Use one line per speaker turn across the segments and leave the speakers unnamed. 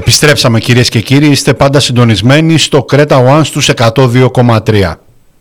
Επιστρέψαμε κυρίες και κύριοι, είστε πάντα συντονισμένοι στο Κρέτα One στους 102,3.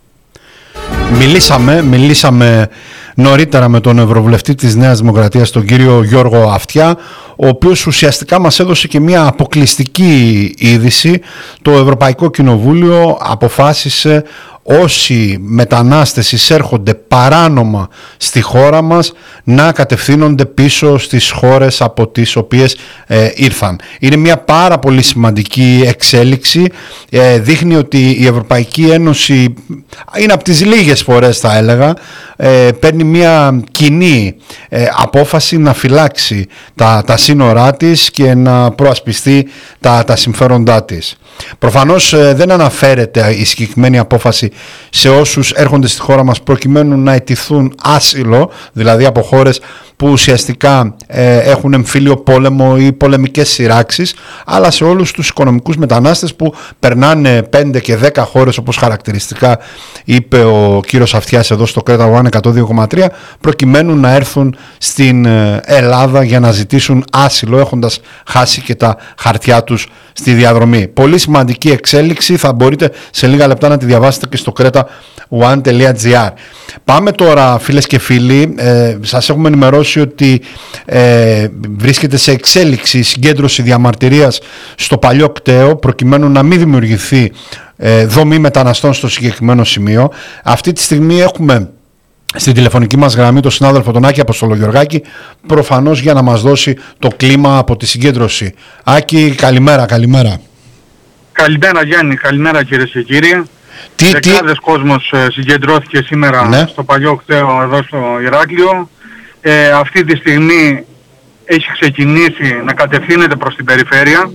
Μιλήσαμε νωρίτερα με τον Ευρωβουλευτή της Νέας Δημοκρατίας, τον κύριο Γιώργο Αυτιά, ο οποίος ουσιαστικά μας έδωσε και μια αποκλειστική είδηση. Το Ευρωπαϊκό Κοινοβούλιο αποφάσισε όσοι μετανάστες εισέρχονται παράνομα στη χώρα μας να κατευθύνονται πίσω στις χώρες από τις οποίες ήρθαν. Είναι μια πάρα πολύ σημαντική εξέλιξη. Δείχνει ότι η Ευρωπαϊκή Ένωση είναι από τις λίγες φορές, θα έλεγα, παίρνει μια κοινή απόφαση να φυλάξει τα σύνορά της και να προασπιστεί τα συμφέροντά της. Προφανώς δεν αναφέρεται η συγκεκριμένη απόφαση σε όσους έρχονται στη χώρα μας προκειμένου να αιτηθούν άσυλο, δηλαδή από χώρες που ουσιαστικά έχουν εμφύλιο πόλεμο ή πολεμικές σειράξεις, αλλά σε όλους τους οικονομικούς μετανάστες που περνάνε 5 και 10 χώρες, όπως χαρακτηριστικά είπε ο κύριος Αυτιάς εδώ στο Κρέτα One 102,3, προκειμένου να έρθουν στην Ελλάδα για να ζητήσουν άσυλο, έχοντας χάσει και τα χαρτιά τους στη διαδρομή. Πολύ σημαντική εξέλιξη, θα μπορείτε σε λίγα λεπτά να τη διαβάσετε και στο cretaone.gr. Πάμε τώρα, φίλες και φίλοι, σας έχουμε ενημερώσει ότι βρίσκεται σε εξέλιξη η συγκέντρωση διαμαρτυρίας στο Παλιό Κταίο, προκειμένου να μην δημιουργηθεί δομή μεταναστών στο συγκεκριμένο σημείο. Αυτή τη στιγμή έχουμε στην τηλεφωνική μας γραμμή τον συνάδελφο τον Άκη Αποστολογιοργάκη, προφανώς για να μας δώσει το κλίμα από τη συγκέντρωση. Άκη, καλημέρα.
Καλημέρα Γιάννη, καλημέρα κυρίες και κύριοι. Δεκάδες κόσμος συγκεντρώθηκε σήμερα στο Παλιό Κταίο εδώ στο Ηράκλειο. Αυτή τη στιγμή έχει ξεκινήσει να κατευθύνεται προς την περιφέρεια.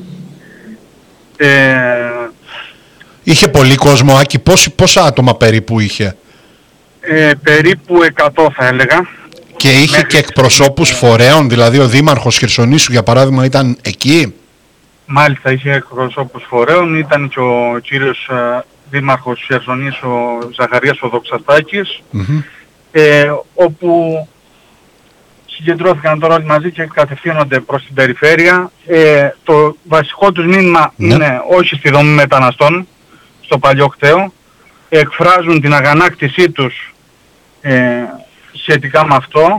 Είχε πολύ κόσμο, Άκη, πόσα άτομα περίπου είχε?
Περίπου 100 θα έλεγα.
Και είχε και εκπροσώπους φορέων, δηλαδή ο Δήμαρχος Χερσονήσου για παράδειγμα ήταν εκεί?
Μάλιστα, είχε εκπροσώπους φορέων, ήταν και ο κύριος Δήμαρχος Χερσονήσου, ο Ζαχαρίας ο Δοξαστάκης, όπου συγκεντρώθηκαν τώρα όλοι μαζί και κατευθύνονται προς την περιφέρεια. Το βασικό τους μήνυμα είναι όχι στη δομή μεταναστών στο Παλιό Κταίο. Εκφράζουν την αγανάκτησή τους σχετικά με αυτό.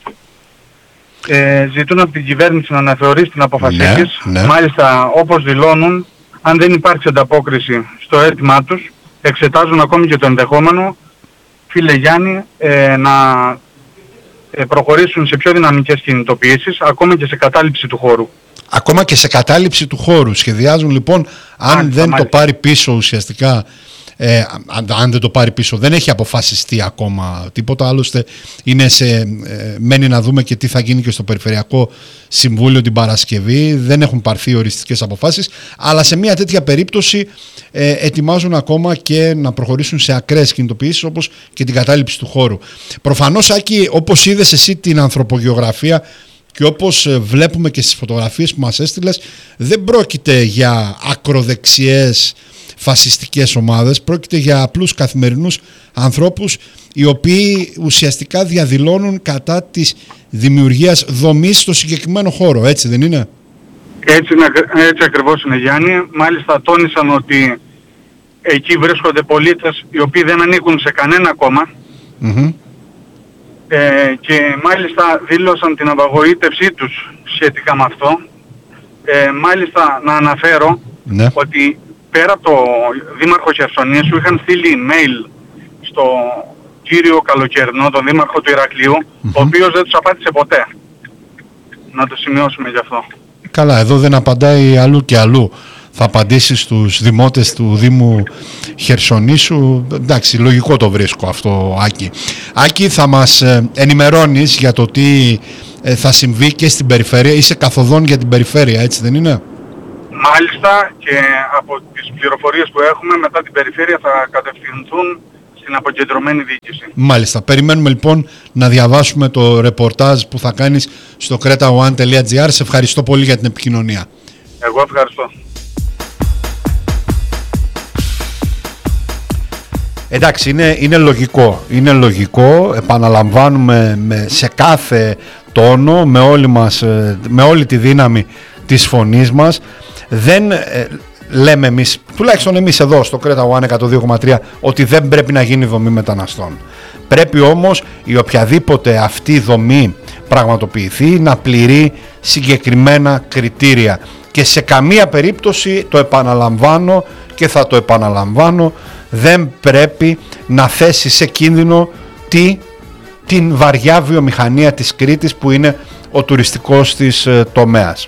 Ζητούν από την κυβέρνηση να αναθεωρήσει την απόφασή της. Μάλιστα, όπως δηλώνουν, αν δεν υπάρξει ανταπόκριση στο αίτημά τους, εξετάζουν ακόμη και το ενδεχόμενο, φίλε Γιάννη, να προχωρήσουν σε πιο δυναμικές κινητοποιήσεις, ακόμα και σε κατάληψη του χώρου.
Ακόμα και σε κατάληψη του χώρου. Σχεδιάζουν λοιπόν, αν δεν το πάρει πίσω ουσιαστικά, αν δεν το πάρει πίσω, δεν έχει αποφασιστεί ακόμα τίποτα, άλλωστε μένει να δούμε και τι θα γίνει και στο Περιφερειακό Συμβούλιο την Παρασκευή, δεν έχουν πάρθει οριστικές αποφάσεις, αλλά σε μια τέτοια περίπτωση ετοιμάζουν ακόμα και να προχωρήσουν σε ακραίες κινητοποιήσεις, όπως και την κατάληψη του χώρου. Προφανώς, Άκη, όπως είδες εσύ την ανθρωπογεωγραφία και όπως βλέπουμε και στις φωτογραφίες που μας έστειλες, δεν πρόκειται για ακροδεξιές φασιστικές ομάδες, πρόκειται για απλούς καθημερινούς ανθρώπους οι οποίοι ουσιαστικά διαδηλώνουν κατά της δημιουργίας δομής στο συγκεκριμένο χώρο, έτσι δεν είναι?
Έτσι ακριβώς είναι, Γιάννη. Μάλιστα τόνισαν ότι εκεί βρίσκονται πολίτες οι οποίοι δεν ανήκουν σε κανένα κόμμα, και μάλιστα δήλωσαν την απαγοήτευσή τους σχετικά με αυτό. Μάλιστα να αναφέρω ότι πέρα από το Δήμαρχο Χερσονήσου είχαν στείλει email στο κύριο Καλοκαιρινό, τον Δήμαρχο του Ηρακλείου, ο οποίος δεν τους απάντησε ποτέ. Να το σημειώσουμε γι' αυτό. Καλά,
εδώ δεν απαντάει αλλού και αλλού. Θα απαντήσει στους δημότες του Δήμου Χερσονήσου. Εντάξει, λογικό το βρίσκω αυτό, Άκη. Άκη, θα μας ενημερώνεις για το τι θα συμβεί και στην περιφέρεια. Είσαι καθοδόν για την περιφέρεια, έτσι δεν είναι?
Μάλιστα, και από τις πληροφορίες που έχουμε, μετά την περιφέρεια θα κατευθυνθούν στην αποκεντρωμένη διοίκηση. Μάλιστα.
Περιμένουμε λοιπόν να διαβάσουμε το ρεπορτάζ που θα κάνεις στο cretaone.gr. Σε ευχαριστώ πολύ για την επικοινωνία.
Εγώ ευχαριστώ.
Εντάξει, είναι λογικό, επαναλαμβάνουμε σε κάθε τόνο, με όλη τη δύναμη της φωνής μας, δεν λέμε εμείς, τουλάχιστον εμείς εδώ στο Κρέτα One 102,3, ότι δεν πρέπει να γίνει δομή μεταναστών. Πρέπει όμως η οποιαδήποτε αυτή δομή πραγματοποιηθεί να πληρεί συγκεκριμένα κριτήρια και σε καμία περίπτωση, το επαναλαμβάνω και θα το επαναλαμβάνω, δεν πρέπει να θέσει σε κίνδυνο την βαριά βιομηχανία της Κρήτης που είναι ο τουριστικός της τομέας.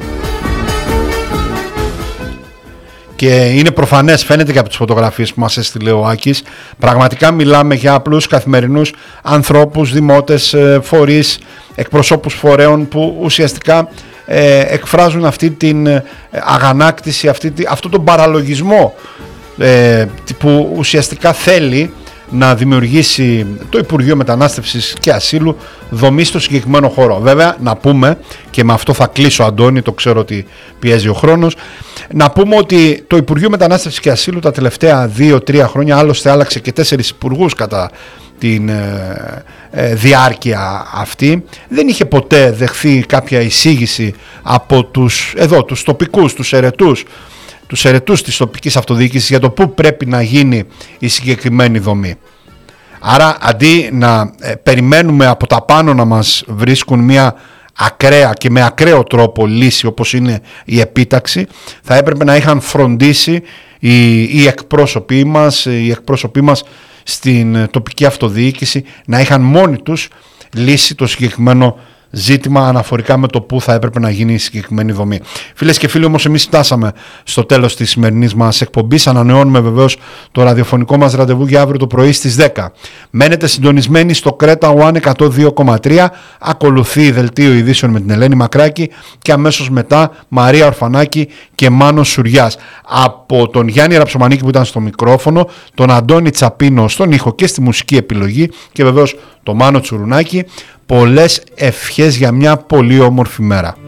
Και είναι προφανές, φαίνεται και από τις φωτογραφίες που μας έστειλε ο Άκης, πραγματικά μιλάμε για απλούς καθημερινούς ανθρώπους, δημότες, φορείς, εκπροσώπους φορέων που ουσιαστικά εκφράζουν αυτή την αγανάκτηση, αυτό τον παραλογισμό που ουσιαστικά θέλει να δημιουργήσει το Υπουργείο Μετανάστευσης και Ασύλου δομή στο συγκεκριμένο χώρο. Βέβαια, να πούμε, και με αυτό θα κλείσω, Αντώνη, το ξέρω ότι πιέζει ο χρόνος, να πούμε ότι το Υπουργείο Μετανάστευσης και Ασύλου τα τελευταία 2-3 χρόνια, άλλωστε άλλαξε και 4 υπουργούς κατά την διάρκεια αυτή, δεν είχε ποτέ δεχθεί κάποια εισήγηση από τους τοπικούς, τους ερετούς της τοπικής αυτοδιοίκησης για το πού πρέπει να γίνει η συγκεκριμένη δομή. Άρα αντί να περιμένουμε από τα πάνω να μας βρίσκουν μια ακραία και με ακραίο τρόπο λύση όπως είναι η επίταξη, θα έπρεπε να είχαν φροντίσει οι εκπρόσωποι μας στην τοπική αυτοδιοίκηση να είχαν μόνοι τους λύσει το συγκεκριμένο ζήτημα αναφορικά με το που θα έπρεπε να γίνει η συγκεκριμένη δομή. Φίλες και φίλοι, όμως εμείς φτάσαμε στο τέλος της σημερινής μας εκπομπής. Ανανεώνουμε βεβαίως το ραδιοφωνικό μας ραντεβού για αύριο το πρωί στις 10. Μένετε συντονισμένοι στο Κρέτα One 102,3. Ακολουθεί δελτίο ειδήσεων με την Ελένη Μακράκη και αμέσως μετά Μαρία Ορφανάκη και Μάνος Σουριάς. Από τον Γιάννη Ραψομανίκη που ήταν στο μικρόφωνο, τον Αντώνη Τσαπίνο στον ήχο και στη μουσική επιλογή και βεβαίως το Μάνο Τσουρουνάκη, πολλές ευχές για μια πολύ όμορφη μέρα.